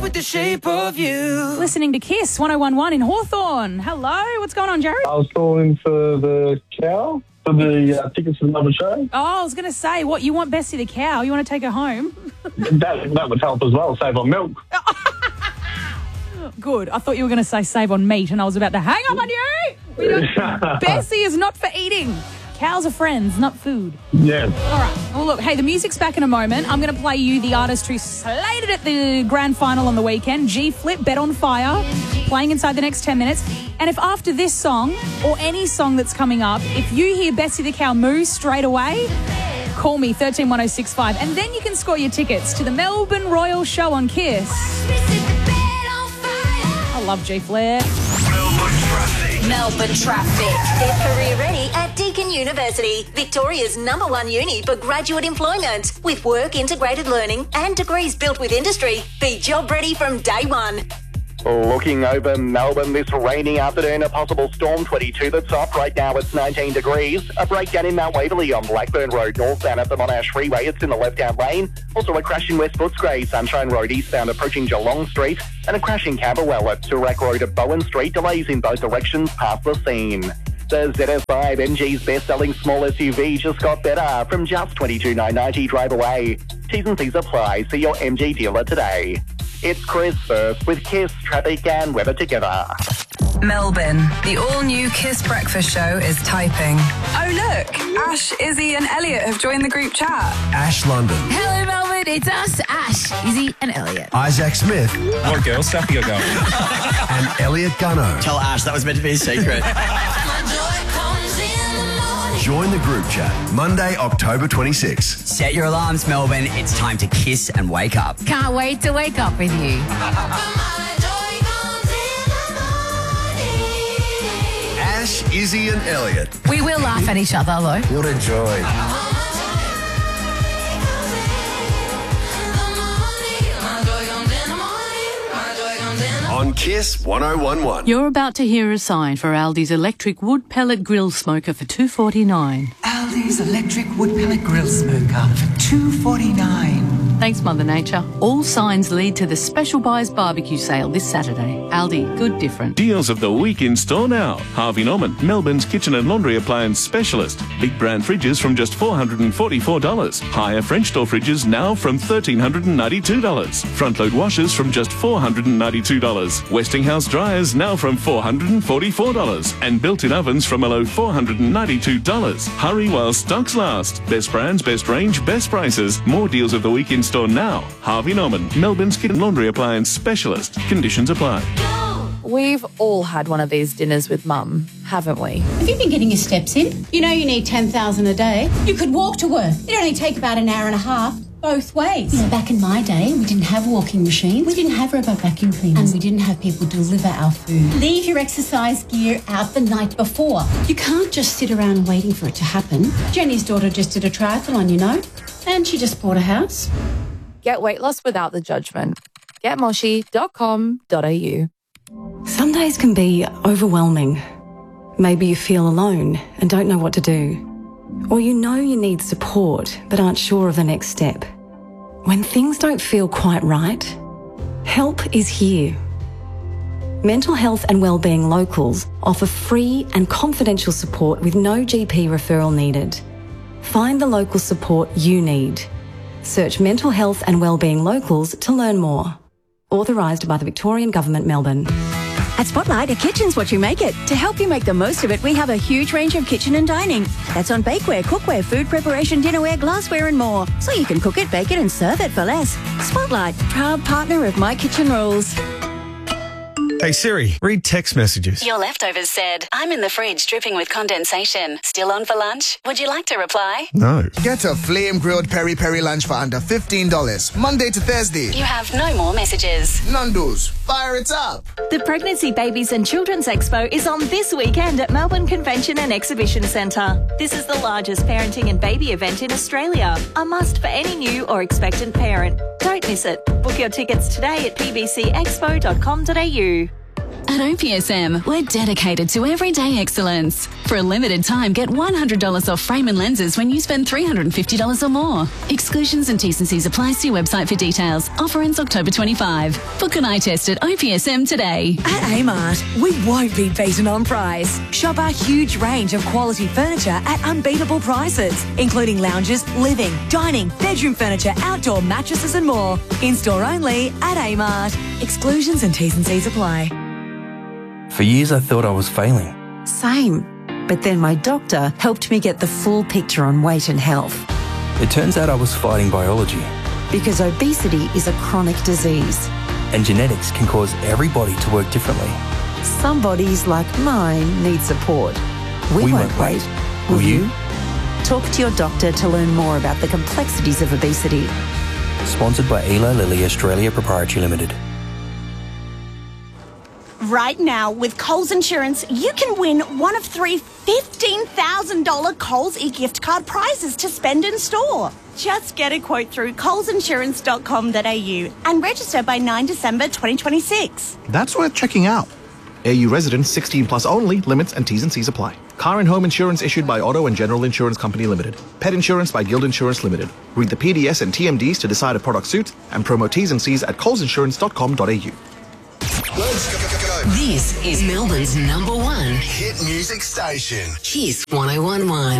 with the shape of you. Listening to Kiss 1011 in Hawthorne. Hello, what's going on, Jared? I was calling for the cow, for the tickets for the Melbourne show. Oh, I was going to say, what, you want Bessie the cow? You want to take her home? That would help as well, save on milk. Good. I thought you were going to say save on meat, and I was about to hang up on you. Bessie is not for eating. Cows are friends, not food. Yes. All right. Well, look, hey, the music's back in a moment. I'm going to play you the artist who slated at the grand final on the weekend, G-Flip, Bet on Fire, playing inside the next 10 minutes. And if after this song, or any song that's coming up, if you hear Bessie the Cow moo straight away, call me, 131065, and then you can score your tickets to the Melbourne Royal Show on Kiss. I love G-Flip. Melbourne Traffic. They're career ready at Deakin University, Victoria's #1 uni for graduate employment. With work integrated learning and degrees built with industry. Be job ready from day one. Looking over Melbourne this rainy afternoon, a possible storm 22 that's up. Right now it's 19 degrees. A breakdown in Mount Waverley on Blackburn Road northbound at the Monash Freeway. It's in the left-hand lane. Also a crash in West Footscray, Sunshine Road eastbound approaching Geelong Street. And a crash in Camberwell at Toorak Road at Bowen Street. Delays in both directions past the scene. The ZS5, MG's best-selling small SUV, just got better. From just $22,990 drive away. T's and C's apply. See your MG dealer today. It's Chris first with Kiss, traffic and weather together. Melbourne, the all-new Kiss Breakfast Show is typing. Oh, look, Ash, Izzy and Elliot have joined the group chat. Ash London. Hello, Melbourne. It's us, Ash, Izzy and Elliot. Isaac Smith. What girl? Sappy or going? And Elliot Gunno. Tell Ash that was meant to be a secret. Join the group chat Monday, October 26. Set your alarms, Melbourne. It's time to kiss and wake up. Can't wait to wake up with you. Ash, Izzy and Elliot. We will laugh at each other, though. What a joy. On Kiss 1011. You're about to hear a sign for Aldi's electric wood pellet grill smoker for $2.49. Aldi's electric wood pellet grill smoker for $2.49. Thanks, Mother Nature. All signs lead to the Special Buys barbecue sale this Saturday. Aldi, good different. Deals of the week in store now. Harvey Norman, Melbourne's kitchen and laundry appliance specialist. Big brand fridges from just $444. Higher French door fridges now from $1,392. Front load washers from just $492. Westinghouse dryers now from $444. And built-in ovens from a low $492. Hurry while stocks last. Best brands, best range, best prices. More deals of the week in store now. Harvey Norman, Melbourne's kitchen and laundry appliance specialist. Conditions apply. We've all had one of these dinners with Mum, haven't we? Have you been getting your steps in? You know you need 10,000 a day. You could walk to work. It'd only take about an hour and a half. Both ways. You know, back in my day, we didn't have walking machines. We didn't have robot vacuum cleaners. And we didn't have people deliver our food. Leave your exercise gear out the night before. You can't just sit around waiting for it to happen. Jenny's daughter just did a triathlon, you know, and she just bought a house. Get weight loss without the judgment. Getmoshi.com.au. Some days can be overwhelming. Maybe you feel alone and don't know what to do. Or you know you need support but aren't sure of the next step. When things don't feel quite right, help is here. Mental Health and Wellbeing Locals offer free and confidential support with no GP referral needed. Find the local support you need. Search Mental Health and Wellbeing Locals to learn more. Authorised by the Victorian Government, Melbourne. At Spotlight, a kitchen's what you make it. To help you make the most of it, we have a huge range of kitchen and dining. That's on bakeware, cookware, food preparation, dinnerware, glassware and more. So you can cook it, bake it and serve it for less. Spotlight, proud partner of My Kitchen Rules. Hey Siri, read text messages. Your leftovers said, I'm in the fridge dripping with condensation. Still on for lunch? Would you like to reply? No. Get a flame grilled peri peri lunch for under $15. Monday to Thursday. You have no more messages. Nando's, fire it up. The Pregnancy, Babies and Children's Expo is on this weekend at Melbourne Convention and Exhibition Centre. This is the largest parenting and baby event in Australia. A must for any new or expectant parent. Don't miss it. Book your tickets today at pbcexpo.com.au. At OPSM, we're dedicated to everyday excellence. For a limited time, get $100 off frame and lenses when you spend $350 or more. Exclusions and T's and C's apply. See website for details. Offer ends October 25. Book an eye test at OPSM today. At Amart, we won't be beaten on price. Shop our huge range of quality furniture at unbeatable prices, including lounges, living, dining, bedroom furniture, outdoor mattresses and more. In-store only at Amart. Exclusions and T's and C's apply. For years I thought I was failing. Same. But then my doctor helped me get the full picture on weight and health. It turns out I was fighting biology. Because obesity is a chronic disease. And genetics can cause every body to work differently. Some bodies, like mine, need support. We won't wait. Will you? Talk to your doctor to learn more about the complexities of obesity. Sponsored by Eli Lilly Australia Proprietary Limited. Right now, with Coles Insurance, you can win one of 3 $15,000 Coles e-gift card prizes to spend in store. Just get a quote through colesinsurance.com.au and register by 9 December 2026. That's worth checking out. AU residents 16 plus only. Limits and T's and C's apply. Car and home insurance issued by Auto and General Insurance Company Limited. Pet insurance by Guild Insurance Limited. Read the PDS and TMDs to decide a product suits and promo T's and C's at colesinsurance.com.au. Let's go. This is Melbourne's #1 hit music station. Kiss 1011.